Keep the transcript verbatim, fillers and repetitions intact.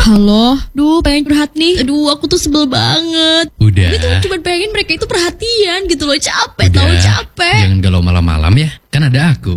Halo, duh pengen curhat nih. Aduh aku tuh sebel banget. Udah. Gue tuh cuma pengen mereka itu perhatian gitu loh. Capek Udah. tau capek. Jangan galau malam-malam ya. Kan ada aku.